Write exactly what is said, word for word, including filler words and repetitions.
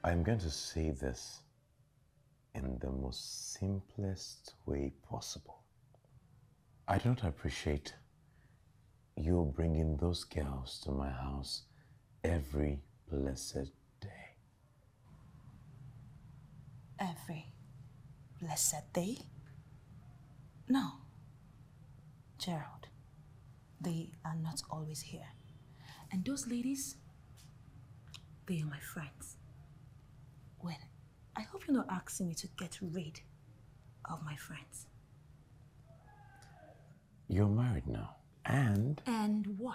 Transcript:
I'm going to say this in the most simplest way possible. I don't appreciate you bringing those girls to my house every blessed day. Every blessed day? No. Gerald, they are not always here. And those ladies, they are my friends. Well, I hope you're not asking me to get rid of my friends. You're married now. And? And what?